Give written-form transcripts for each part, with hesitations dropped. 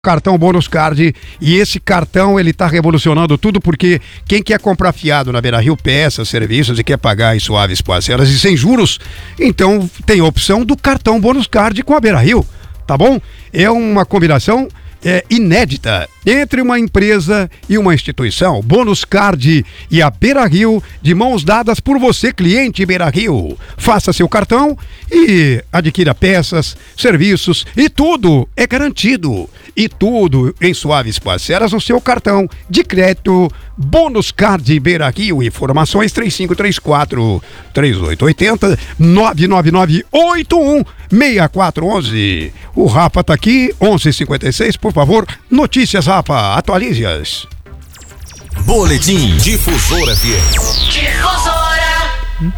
Cartão Bônus Card, e esse cartão ele tá revolucionando tudo, porque quem quer comprar fiado na Beira-Rio, peças, serviços e quer pagar em suaves parcelas e sem juros, então tem a opção do cartão Bônus Card com a Beira-Rio, tá bom? É uma combinação inédita entre uma empresa e uma instituição. Bônus Card e a Beira-Rio, de mãos dadas por você, cliente Beira-Rio. Faça seu cartão e adquira peças, serviços, e tudo é garantido. E tudo em suaves parcelas no seu cartão de crédito Bônus Card Beira-Rio. Informações 3534-3880 999-81-6411. O Rafa tá aqui, 11:56, por favor. Notícias, Rafa, atualize-as. Boletim Difusora FM. Difusora.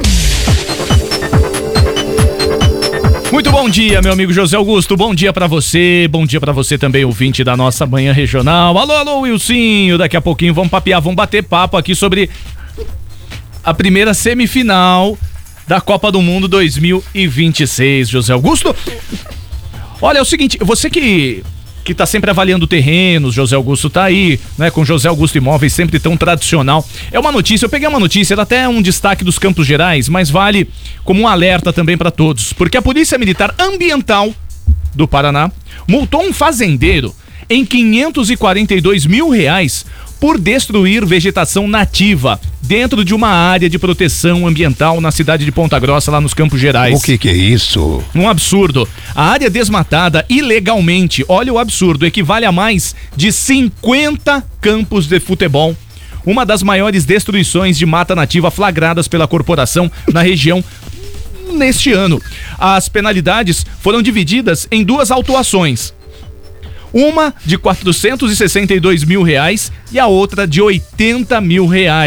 Muito bom dia, meu amigo José Augusto, bom dia pra você também, ouvinte da nossa manhã regional. Alô, Wilsinho, daqui a pouquinho vamos papear, vamos bater papo aqui sobre a primeira semifinal da Copa do Mundo 2026, José Augusto. Olha, é o seguinte, você que tá sempre avaliando terrenos, José Augusto tá aí, né, com José Augusto Imóveis, sempre tão tradicional. É uma notícia, eu peguei uma notícia, era até um destaque dos Campos Gerais, mas vale como um alerta também para todos, porque a Polícia Militar Ambiental do Paraná multou um fazendeiro em R$542 mil por destruir vegetação nativa dentro de uma área de proteção ambiental na cidade de Ponta Grossa, lá nos Campos Gerais. O que é isso? Um absurdo. A área desmatada ilegalmente, olha o absurdo, equivale a mais de 50 campos de futebol. Uma das maiores destruições de mata nativa flagradas pela corporação na região neste ano. As penalidades foram divididas em duas autuações. Uma de R$462 mil e a outra de R$80 mil.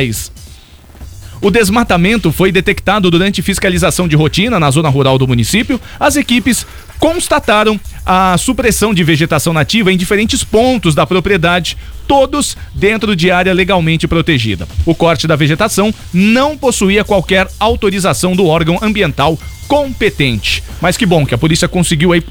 O desmatamento foi detectado durante fiscalização de rotina na zona rural do município. As equipes constataram a supressão de vegetação nativa em diferentes pontos da propriedade, todos dentro de área legalmente protegida. O corte da vegetação não possuía qualquer autorização do órgão ambiental competente. Mas que bom que a polícia conseguiu aí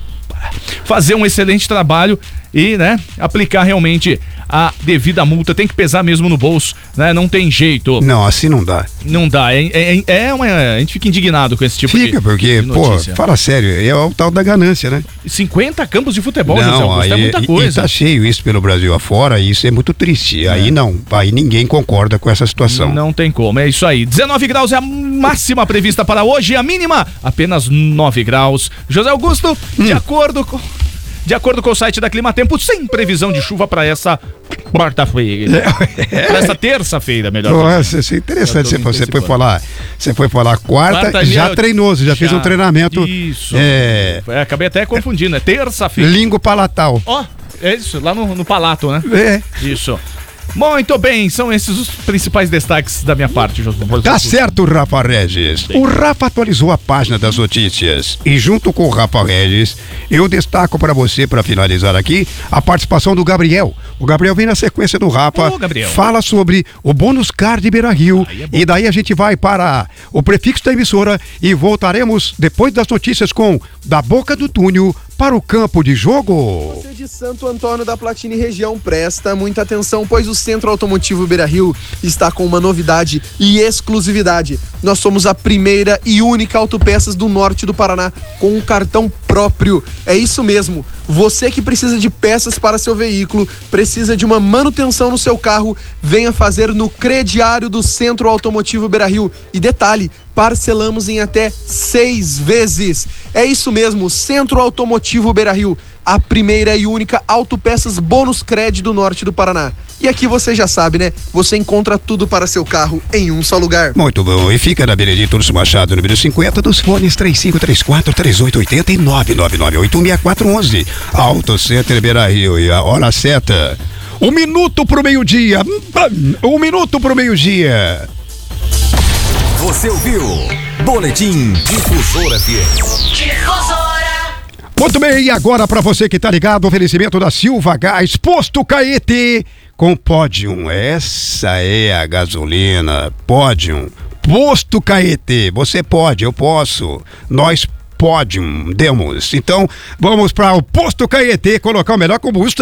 fazer um excelente trabalho e, né, aplicar realmente a devida multa. Tem que pesar mesmo no bolso, né? Não tem jeito. Não, assim não dá. Não dá. A gente fica indignado com esse tipo de porque, notícia. Fala sério, é o tal da ganância, né? 50 campos de futebol, não, José Augusto, é muita coisa. E tá cheio isso pelo Brasil afora, e isso é muito triste. Aí ninguém concorda com essa situação. Não tem como, é isso aí. 19 graus é a máxima prevista para hoje, a mínima apenas 9 graus. José Augusto, de acordo com o site da Climatempo, sem previsão de chuva para essa quarta-feira. Para essa terça-feira, melhor. Nossa, isso é interessante. Você foi falar quarta já treinou, você já fez um treinamento. Isso. Acabei até confundindo, é terça-feira. Língua palatal. Ó, é isso, lá no palato, né? É. Isso. Muito bem, são esses os principais destaques da minha parte, José. Tá certo, Rafa Regis. Sim. O Rafa atualizou a página das notícias e junto com o Rafa Regis, eu destaco para você, para finalizar aqui, a participação do Gabriel. O Gabriel vem na sequência do Rafa, fala sobre o Bônus Card Beira-Rio, e daí a gente vai para o prefixo da emissora e voltaremos depois das notícias com Da Boca do Túnel para o campo de jogo. Você de Santo Antônio da Platini região, presta muita atenção, pois o Centro Automotivo Beira-Rio está com uma novidade e exclusividade. Nós somos a primeira e única autopeças do norte do Paraná com um cartão próprio. É isso mesmo. Você que precisa de peças para seu veículo, precisa de uma manutenção no seu carro, venha fazer no crediário do Centro Automotivo Beira-Rio. E detalhe, parcelamos em até 6 vezes. É isso mesmo, Centro Automotivo Beira-Rio, a primeira e única autopeças Bônus Cred do norte do Paraná. E aqui você já sabe, né? Você encontra tudo para seu carro em um só lugar. Muito bom. E fica na Benedito Urso Machado, número 50, dos fones 3534-3880 e 999-86411. Auto Center Beira-Rio. E a hora certa, 1 minuto pro meio-dia. 1 minuto pro meio-dia. Você ouviu Boletim Difusora FM. Difusora. Muito bem, e agora para você que tá ligado, oferecimento da Silva Gás, Posto Caetê, com Podium. Essa é a gasolina, Podium. Posto Caetê, você pode, eu posso, nós Podemos. Então, vamos para o Posto Caetê colocar o melhor combustível